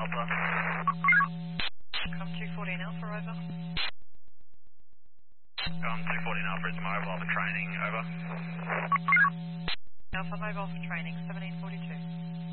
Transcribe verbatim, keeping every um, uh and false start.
Alpha. Com two fourteen Alpha, over. Com two fourteen Alpha, it's mobile for training, over. Alpha mobile for training, seventeen forty-two.